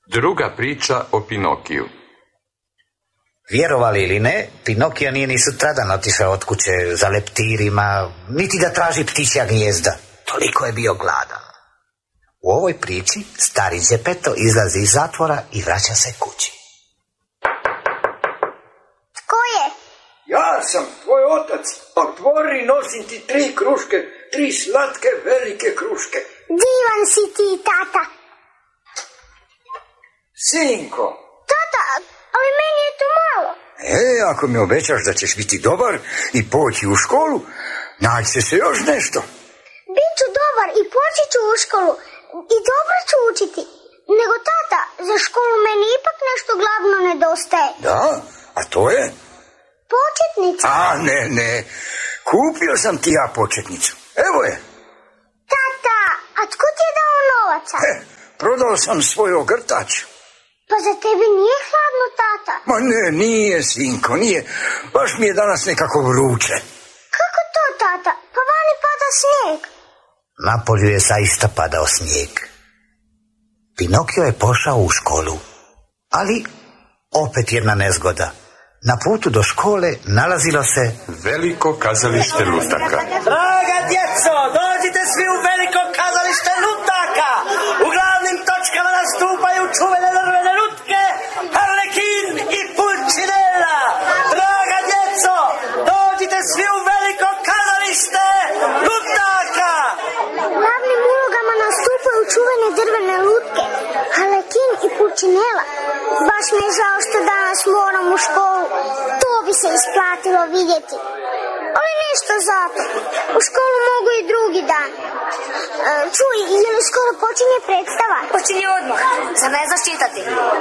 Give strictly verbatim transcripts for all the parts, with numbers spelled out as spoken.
Druga priča o Pinokiju. Vjerovali ili ne, Pinokija nije ni sutradan otišao od kuće za leptirima, niti da traži ptičja gnijezda. Toliko je bio gladan. U ovoj priči stari Đepeto izlazi iz zatvora i vraća se kući. Tko je? Ja sam, tvoj otac. Otvori, nosim ti tri kruške, tri slatke velike kruške. Divan si ti, tata. Sinko. Tata, ali meni je to malo. E, ako mi obećaš da ćeš biti dobar i poći u školu, naći se još nešto. Biću dobar i poći ću u školu i dobro ću učiti. Nego, tata, za školu meni ipak nešto glavno nedostaje. Da? A to je? Početnica. A, ne, ne. Kupio sam ti ja početnicu. Evo je. Tata, a tko ti je dao novaca? E, prodao sam svoj ogrtač. Pa za tebe nije hladno, tata? Ma ne, nije, sinko, nije. Baš mi je danas nekako vruće. Kako to, tata? Pa vani pada snijeg. Napolju je zaista padao snijeg. Pinokio je pošao u školu, ali opet jedna nezgoda. Na putu do škole nalazilo se veliko kazalište lutaka. Draga djeco, dođite svi u veliko kazalište lutaka. U glavnim točkama nastupaju čuvene drvene lutke, Harlekin i Pulcinella. Draga djeco, dođite svi u veliko kazalište lutaka. U glavnim ulogama nastupaju čuvene drvene lutke, Harlekin i Pulcinella. Baš mi je žao što danas moram u školu. To bi se isplatilo vidjeti. Ali nešto zato. U školu mogu i drugi dan. E, čuj, je li skoro počinje predstava? Počinje odmah. Zar ne znaš čitati?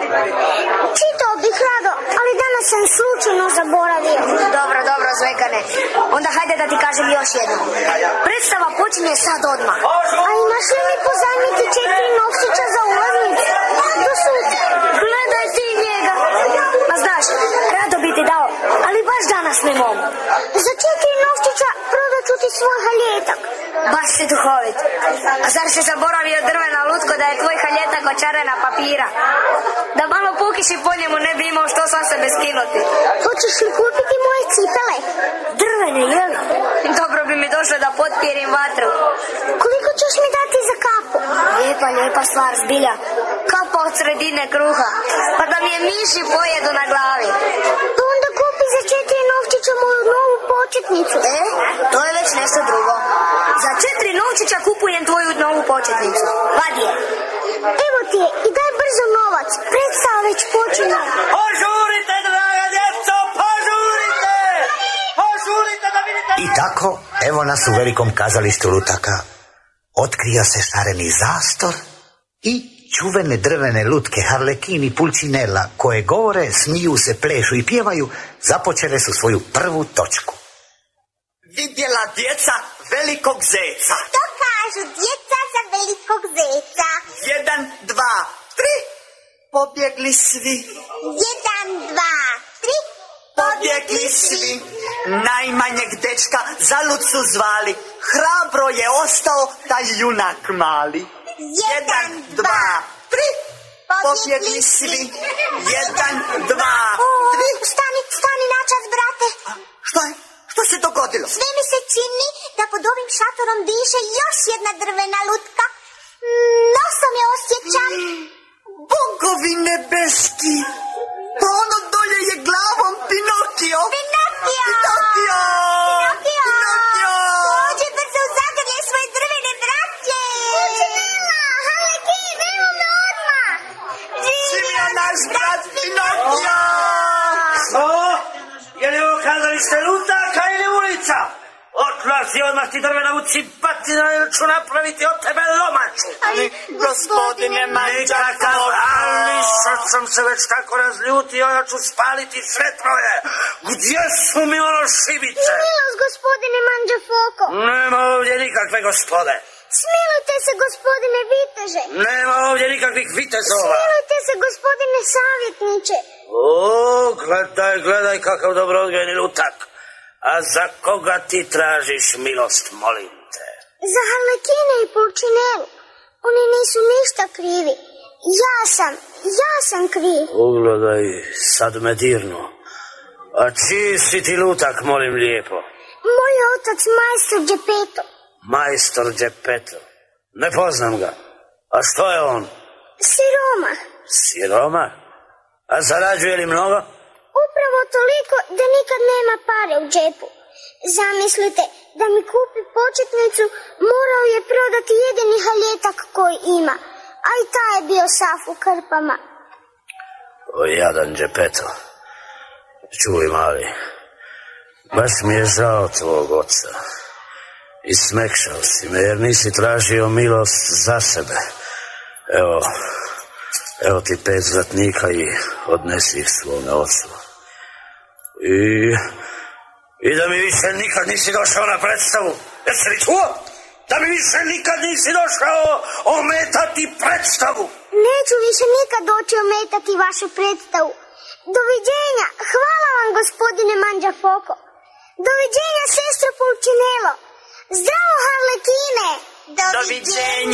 Čitao bih rado, ali danas sam slučajno zaboravio. Dobro, dobro, Zvekane. Onda hajde da ti kažem još jedno. Predstava počinje sad odmah. A imaš li mi pozajmiti četiri novčića za ulaznicu? Do sutra. Gledaj ti njega. Ma znaš, rado bi ti dao, ali baš danas ne mogu. Za četiri novčića prodat ću ti svoj haljetak. Baš si duhovit. A zar si zaboravio drvena lutko da je tvoj haljetak od čarena papira? Da malo pukiš i po njemu ne bi imao što sam sebe skinuti. Hoćeš li kupiti moje cipele? Drvene, jel? Dobro bi mi došlo da potpirim vatru. Koliko ćeš mi dati za kapu? Lijepa, lijepa stvar, zbilja. Kapa od sredine kruha. Pa da mi je miši pojedu na glavi. Pa onda kupi za četiri novčića moju novu početnicu. E, to je već nešto drugo. Za četiri novčića kupujem tvoju novu početnicu. Vadi je. Evo ti je i daj brzo novac. Predstava već počinje. Požurite, draga djeco, požurite! Požurite da vidite... I tako, evo nas u velikom kazalištu lutaka. Otkrija se šareni zastor i čuvene drvene lutke Harlekin i Pulcinella, koje govore, smiju se, plešu i pjevaju, započele su svoju prvu točku. Vidjela djeca velikog zeca. To kažu djeca za velikog zeca. Jedan, dva, tri. Pobjegli svi. Jedan, dva, tri. Pobjegli svi. Najmanjeg dečka zalud su zvali. Hrabro je ostao taj junak mali. Jedan, dva, tri. Pobjegli svi. Jedan, dva, tri. Stani, stani načas, brate. Što je? Što se dogodilo? Sve mi se čini da pod ovim šatorom diše još jedna drvena lutka. Nosom je osjećam. Bogovi nebeski! Pa ono dolje je glavom Pinokio! Pinokio! Pinokio! Pinokio! Pinokio! Dođe brzo u zagrlje svoje drvene braće! Pulcinella! Harlekin, evo me odmah! Živio naš brat Pinokio! Što? Je li ovo kazalište lutaka ili ulica? Otlazi odmah ti drvena vuci batina ili ću napraviti od tebe lomaču. Ali, gospodine Manđakov, ali sad sam se već tako razljutio, ja ću spaliti sve troje. Gdje su mi ono šibice? Milost, gospodine Manđafoko! Nema ovdje nikakve gospode. Smilujte se, gospodine viteže! Nema ovdje nikakvih vitezova. Smilujte se, gospodine savjetniče! O, gledaj, gledaj kakav dobro odgojeni lutak. A za koga ti tražiš milost, molim te? Za Harlekina i Pulcinellu. Oni nisu ništa krivi. Ja sam, ja sam kriv. Ugledaj, sad me dirnu. A čiji si ti lutak, molim lijepo? Moj otac, majstor Džepeto. Majstor Džepeto. Ne poznam ga. A što je on? Siroma. Siroma? A zarađuje li mnogo? Upravo toliko da nikad nema pare u džepu. Zamislite, da mi kupi početnicu, morao je prodati jedini haljetak koji ima. A i taj je bio sav u krpama. O, jadan Džepeto. Čuj, mali, baš mi je žao tvog oca. I smekšao si me, jer nisi tražio milost za sebe. Evo, evo ti pet zlatnika i odnesi ih svome ocu. I, i da mi više nikad nisi došao na predstavu. Jesi li čuo? Da mi više nikad nisi došao ometati predstavu. Neću više nikad doći ometati vašu predstavu. Doviđenja, hvala vam gospodine Manđafoko. Doviđenja sestro Pulcinelo. Zdravo Harlekine. Doviđenja.